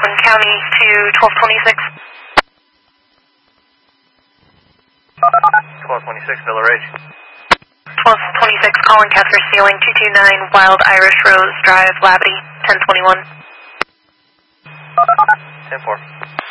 Oakland County to 1226. 1226, Villa Ridge. 1226, calling Catherine Ceiling, 229 Wild Irish Rose Drive, Labadee, 1021. 10-4.